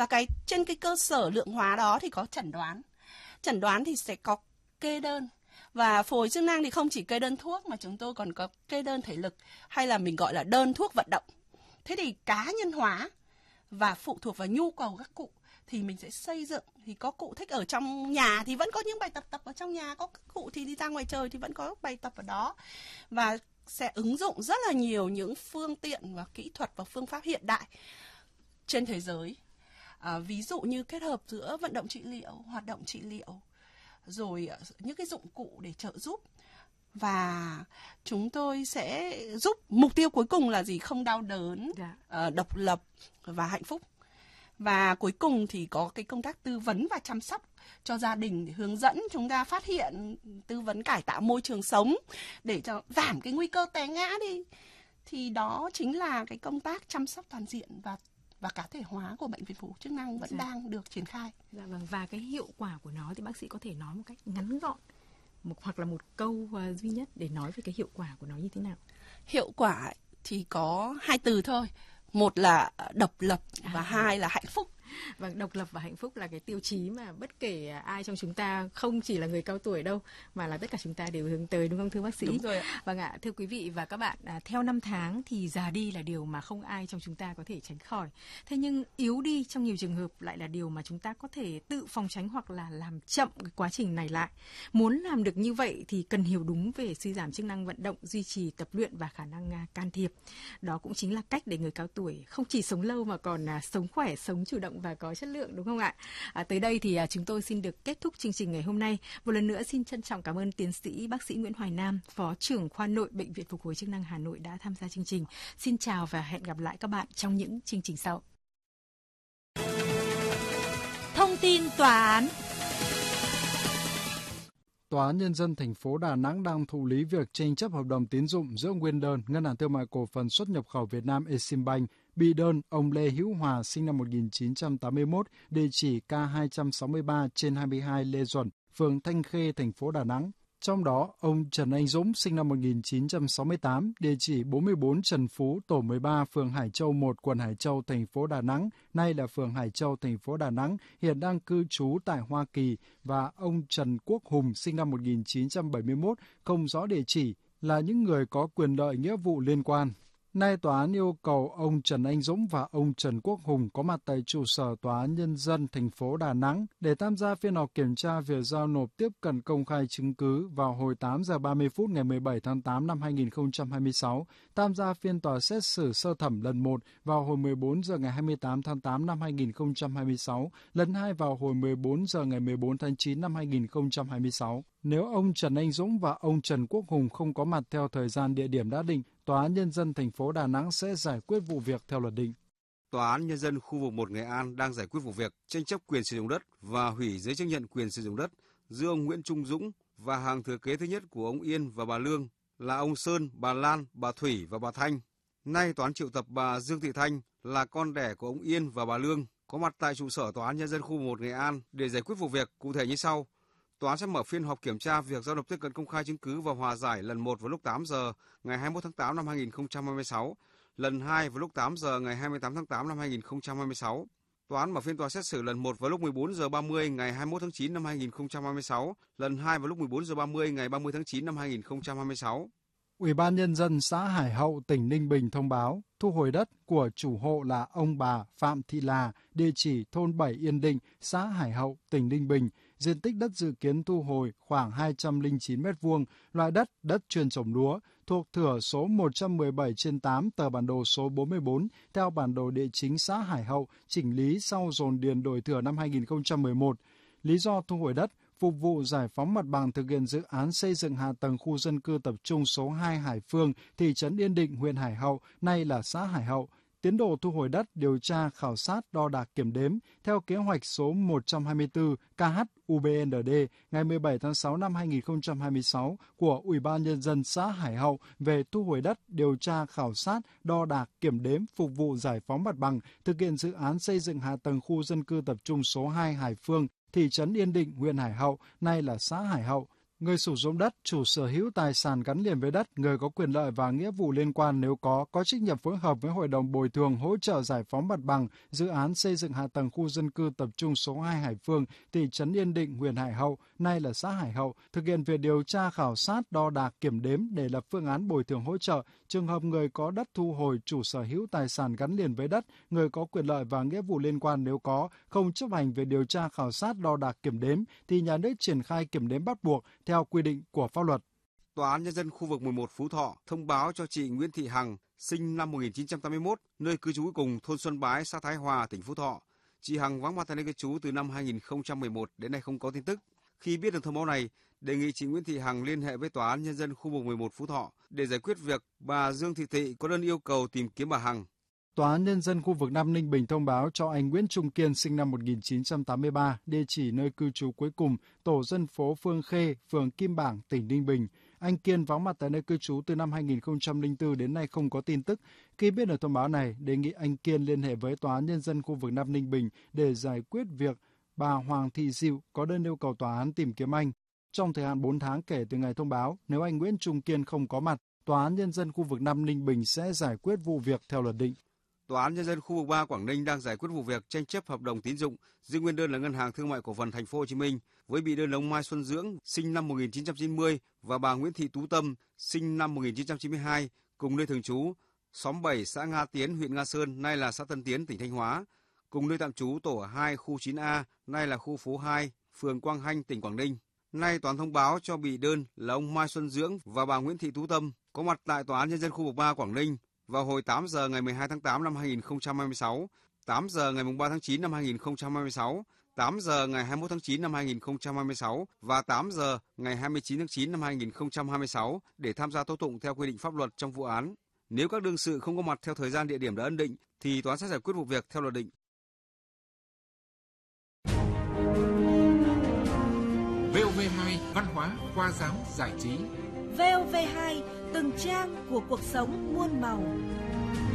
Và trên cái cơ sở lượng hóa đó thì có chẩn đoán. Chẩn đoán thì sẽ có kê đơn. Và phục hồi chức năng thì không chỉ kê đơn thuốc mà chúng tôi còn có kê đơn thể lực, hay là mình gọi là đơn thuốc vận động. Thế thì cá nhân hóa và phụ thuộc vào nhu cầu các cụ thì mình sẽ xây dựng. Thì có cụ thích ở trong nhà thì vẫn có những bài tập ở trong nhà, có các cụ thì đi ra ngoài trời thì vẫn có bài tập ở đó. Và sẽ ứng dụng rất là nhiều những phương tiện và kỹ thuật và phương pháp hiện đại trên thế giới. Ví dụ như kết hợp giữa vận động trị liệu, hoạt động trị liệu, rồi những cái dụng cụ để trợ giúp. Và chúng tôi sẽ giúp, mục tiêu cuối cùng là gì? Không đau đớn, độc lập và hạnh phúc. Và cuối cùng thì có cái công tác tư vấn và chăm sóc cho gia đình để hướng dẫn chúng ta phát hiện, tư vấn cải tạo môi trường sống để cho giảm cái nguy cơ té ngã đi. Thì đó chính là cái công tác chăm sóc toàn diện và cá thể hóa của bệnh viện phục hồi chức năng vẫn đang được triển khai. Dạ vâng, và cái hiệu quả của nó thì bác sĩ có thể nói một cách ngắn gọn, hoặc là một câu duy nhất để nói về cái hiệu quả của nó như thế nào? Hiệu quả thì có 2 từ thôi. Một là độc lập và 2 là hạnh phúc. Vâng, độc lập và hạnh phúc là cái tiêu chí mà bất kể ai trong chúng ta, không chỉ là người cao tuổi đâu, mà là tất cả chúng ta đều hướng tới, đúng không thưa bác sĩ? Đúng rồi ạ. Vâng ạ, thưa quý vị và các bạn, theo năm tháng thì già đi là điều mà không ai trong chúng ta có thể tránh khỏi. Thế nhưng yếu đi trong nhiều trường hợp lại là điều mà chúng ta có thể tự phòng tránh hoặc là làm chậm cái quá trình này lại. Muốn làm được như vậy thì cần hiểu đúng về suy giảm chức năng vận động, duy trì tập luyện và khả năng can thiệp. Đó cũng chính là cách để người cao tuổi không chỉ sống lâu mà còn sống khỏe, sống chủ động và có chất lượng, đúng không ạ? Tới đây thì chúng tôi xin được kết thúc chương trình ngày hôm nay. Một lần nữa xin trân trọng cảm ơn tiến sĩ bác sĩ Nguyễn Hoài Nam, Phó trưởng khoa nội Bệnh viện Phục hồi chức năng Hà Nội đã tham gia chương trình. Xin chào và hẹn gặp lại các bạn trong những chương trình sau. Thông tin tòa án. Tòa án Nhân dân thành phố Đà Nẵng đang thụ lý việc tranh chấp hợp đồng tín dụng giữa nguyên đơn Ngân hàng Thương mại Cổ phần Xuất nhập khẩu Việt Nam Eximbank, bị đơn ông Lê Hữu Hòa sinh năm 1981, địa chỉ K263/22 Lê Duẩn, phường Thanh Khê, thành phố Đà Nẵng. Trong đó, ông Trần Anh Dũng sinh năm 1968, địa chỉ 44 Trần Phú, tổ 13, phường Hải Châu 1, quận Hải Châu, thành phố Đà Nẵng, nay là phường Hải Châu, thành phố Đà Nẵng, hiện đang cư trú tại Hoa Kỳ, và ông Trần Quốc Hùng sinh năm 1971, không rõ địa chỉ, là những người có quyền lợi nghĩa vụ liên quan. Nay tòa án yêu cầu ông Trần Anh Dũng và ông Trần Quốc Hùng có mặt tại trụ sở Tòa án Nhân dân thành phố Đà Nẵng để tham gia phiên họp kiểm tra việc giao nộp tiếp cận công khai chứng cứ vào hồi 8 giờ 30 phút ngày 17 tháng 8 năm 2026, tham gia phiên tòa xét xử sơ thẩm lần 1 vào hồi 14 giờ ngày 28 tháng 8 năm 2026, lần 2 vào hồi 14 giờ ngày 14 tháng 9 năm 2026. Nếu ông Trần Anh Dũng và ông Trần Quốc Hùng không có mặt theo thời gian địa điểm đã định, Tòa án Nhân dân thành phố Đà Nẵng sẽ giải quyết vụ việc theo luật định. Tòa án Nhân dân khu vực 1 Nghệ An đang giải quyết vụ việc tranh chấp quyền sử dụng đất và hủy giấy chứng nhận quyền sử dụng đất giữa ông Nguyễn Trung Dũng và hàng thừa kế thứ nhất của ông Yên và bà Lương là ông Sơn, bà Lan, bà Thủy và bà Thanh. Nay tòa án triệu tập bà Dương Thị Thanh là con đẻ của ông Yên và bà Lương có mặt tại trụ sở Tòa án Nhân dân khu vực 1 Nghệ An để giải quyết vụ việc cụ thể như sau. Tòa án sẽ mở phiên họp kiểm tra việc giao nộp tiếp cận công khai chứng cứ và hòa giải lần 1 vào lúc 8 giờ ngày 21 tháng 8 năm 2026, lần 2 vào lúc 8 giờ ngày 28 tháng 8 năm 2026. Tòa án mở phiên tòa xét xử lần 1 vào lúc 14 giờ 30 ngày 21 tháng 9 năm 2026, lần 2 vào lúc 14 giờ 30 ngày 30 tháng 9 năm 2026. Ủy ban Nhân dân xã Hải Hậu, tỉnh Ninh Bình thông báo thu hồi đất của chủ hộ là ông bà Phạm Thị Là, địa chỉ thôn 7 Yên Định, xã Hải Hậu, tỉnh Ninh Bình. Diện tích đất dự kiến thu hồi khoảng 209 m2, loại đất chuyên trồng lúa, thuộc thửa số 117/8 tờ bản đồ số 44, theo bản đồ địa chính xã Hải Hậu, chỉnh lý sau dồn điền đổi thửa năm 2011. Lý do thu hồi đất phục vụ giải phóng mặt bằng thực hiện dự án xây dựng hạ tầng khu dân cư tập trung số 2 Hải Phương, thị trấn Yên Định, huyện Hải Hậu, nay là xã Hải Hậu. Tiến độ thu hồi đất, điều tra, khảo sát, đo đạc kiểm đếm theo kế hoạch số 124 KH-UBND ngày 17 tháng 6 năm 2026 của Ủy ban Nhân dân xã Hải Hậu về thu hồi đất, điều tra, khảo sát, đo đạc, kiểm đếm, phục vụ giải phóng mặt bằng, thực hiện dự án xây dựng hạ tầng khu dân cư tập trung số 2 Hải Phương, thị trấn Yên Định, huyện Hải Hậu, nay là xã Hải Hậu. người sử dụng đất, chủ sở hữu tài sản gắn liền với đất, người có quyền lợi và nghĩa vụ liên quan nếu có trách nhiệm phối hợp với Hội đồng bồi thường hỗ trợ giải phóng mặt bằng dự án xây dựng hạ tầng khu dân cư tập trung số 2 Hải Phương, thị trấn Yên Định, huyện Hải Hậu, nay là xã Hải Hậu, thực hiện việc điều tra khảo sát, đo đạc, kiểm đếm để lập phương án bồi thường hỗ trợ. Trường hợp người có đất thu hồi, chủ sở hữu tài sản gắn liền với đất, người có quyền lợi và nghĩa vụ liên quan nếu không chấp hành việc điều tra khảo sát, đo đạc, kiểm đếm thì nhà nước triển khai kiểm đếm bắt buộc theo quy định của pháp luật. Tòa án Nhân dân khu vực 11 Phú Thọ thông báo cho chị Nguyễn Thị Hằng, sinh năm 1981, nơi cư trú cuối cùng thôn Xuân Bái, xã Thái Hòa, tỉnh Phú Thọ. Chị Hằng vắng mặt tại nơi cư trú từ năm 2011 đến nay không có tin tức. Khi biết được thông báo này, đề nghị chị Nguyễn Thị Hằng liên hệ với Tòa án Nhân dân khu vực 11 Phú Thọ để giải quyết việc bà Dương Thị Thị có đơn yêu cầu tìm kiếm bà Hằng. Tòa án Nhân dân khu vực 5 Ninh Bình thông báo cho anh Nguyễn Trung Kiên sinh năm 1983, địa chỉ nơi cư trú cuối cùng, tổ dân phố Phương Khê, phường Kim Bảng, tỉnh Ninh Bình. Anh Kiên vắng mặt tại nơi cư trú từ năm 2004 đến nay không có tin tức. Khi biết được thông báo này, đề nghị anh Kiên liên hệ với Tòa án Nhân dân khu vực 5 Ninh Bình để giải quyết việc bà Hoàng Thị Diệu có đơn yêu cầu tòa án tìm kiếm anh. Trong thời hạn 4 tháng kể từ ngày thông báo, nếu anh Nguyễn Trung Kiên không có mặt, Tòa án Nhân dân khu vực 5 Ninh Bình sẽ giải quyết vụ việc theo luật định. Tòa án Nhân dân khu vực 3 Quảng Ninh đang giải quyết vụ việc tranh chấp hợp đồng tín dụng giữ nguyên đơn là Ngân hàng Thương mại Cổ phần Thành phố Hồ Chí Minh với bị đơn ông Mai Xuân Dưỡng sinh năm 1990 và bà Nguyễn Thị Tú Tâm sinh năm 1992 cùng nơi thường trú xóm 7 xã Nga Tiến, huyện Nga Sơn, nay là xã Tân Tiến, tỉnh Thanh Hóa, cùng nơi tạm trú tổ 2 khu 9A, nay là khu phố 2, phường Quang Hanh, tỉnh Quảng Ninh. Nay tòa án thông báo cho bị đơn là ông Mai Xuân Dưỡng và bà Nguyễn Thị Tú Tâm có mặt tại Tòa án Nhân dân khu vực 3 Quảng Ninh vào hồi 8 giờ ngày 12 tháng 8 năm 2026, 8 giờ ngày 3 tháng 9 năm 2026, 8 giờ ngày 21 tháng 9 năm 2026 và 8 giờ ngày 29 tháng 9 năm 2026 để tham gia tố tụng theo quy định pháp luật trong vụ án. Nếu các đương sự không có mặt theo thời gian địa điểm đã ấn định thì tòa sẽ giải quyết vụ việc theo luật định. VOV2 Văn hóa, khoa giáo, giải trí. VOV2 từng trang của cuộc sống muôn màu.